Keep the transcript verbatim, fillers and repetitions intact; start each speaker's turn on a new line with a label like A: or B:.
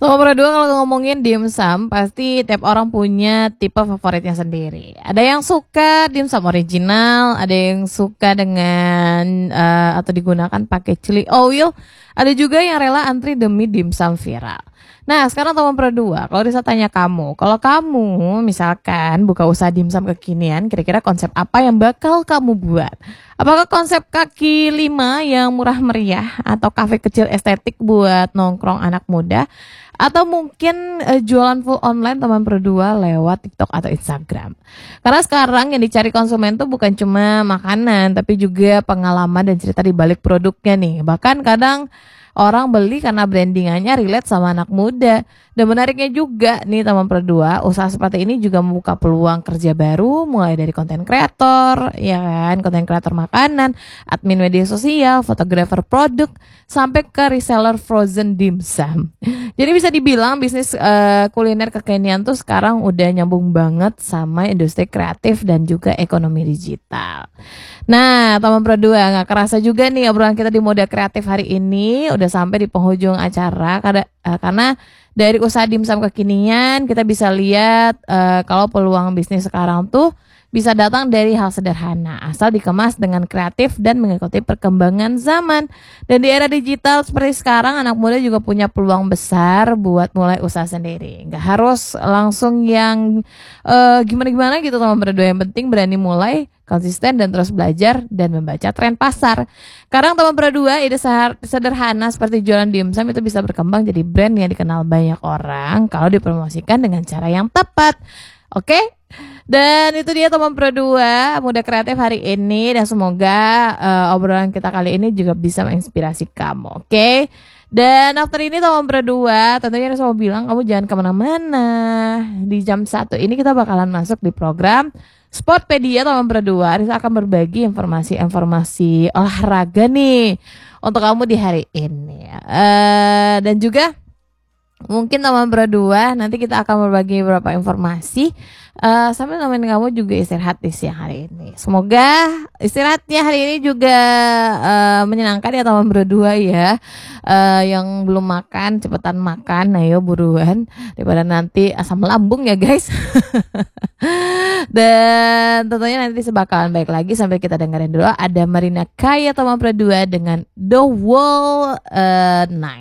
A: Nomor dua kalau ngomongin dimsum, pasti tiap orang punya tipe favoritnya sendiri. Ada yang suka dimsum original, ada yang suka dengan eee, atau digunakan pakai chili oil, ada juga yang rela antri demi dimsum viral. Nah, sekarang nomor dua, kalau Risa tanya kamu, kalau kamu misalkan buka usaha dimsum kekinian, kira-kira konsep apa yang bakal kamu buat? Apakah konsep kaki lima yang murah meriah atau kafe kecil estetik buat nongkrong anak muda? Atau mungkin, eee, jualan full online teman berdua lewat TikTok atau Instagram. Karena sekarang yang dicari konsumen tuh bukan cuma makanan, tapi juga pengalaman dan cerita di balik produknya nih. Bahkan kadang orang beli karena brandingannya relate sama anak muda. Dan menariknya juga nih teman berdua, usaha seperti ini juga membuka peluang kerja baru mulai dari konten kreator, ya kan, konten kreator makanan, admin media sosial, fotografer produk, sampai ke reseller frozen dimsum. Jadi bisa dibilang bisnis eee, kuliner kekinian tuh sekarang udah nyambung banget sama industri kreatif dan juga ekonomi digital. Nah, teman berdua, nggak kerasa juga nih obrolan kita di Mode Kreatif hari ini udah sampai di penghujung acara kada eee, karena dari usaha dimsum kekinian kita bisa lihat eee, kalau peluang bisnis sekarang tuh bisa datang dari hal sederhana, asal dikemas dengan kreatif dan mengikuti perkembangan zaman. Dan di era digital seperti sekarang, anak muda juga punya peluang besar buat mulai usaha sendiri. Nggak harus langsung yang eee, gimana-gimana gitu teman berdua, yang penting berani mulai, konsisten dan terus belajar dan membaca tren pasar. Kadang teman berdua ide sehar sederhana seperti jualan dimsum itu bisa berkembang jadi brand yang dikenal banyak orang kalau dipromosikan dengan cara yang tepat. Oke? Dan itu dia teman berdua, Muda Kreatif hari ini dan semoga eee, obrolan kita kali ini juga bisa menginspirasi kamu, oke? Dan after ini teman berdua, tentunya Risa mau bilang kamu jangan kemana-mana. Di jam satu ini kita bakalan masuk di program Sportpedia teman berdua. Risa akan berbagi informasi-informasi olahraga nih untuk kamu di hari ini. Eee, dan juga mungkin teman berdua nanti kita akan berbagi beberapa informasi eee, sambil nemenin kamu juga istirahat di siang hari ini. Semoga istirahatnya hari ini juga eee, menyenangkan ya teman berdua ya. Eee, yang belum makan cepetan makan, ayo buruan daripada nanti asam lambung ya guys. Dan tentunya nanti bakalan balik lagi sambil kita dengerin dulu ada Marina Kaye teman berdua dengan The Wall eee, Night.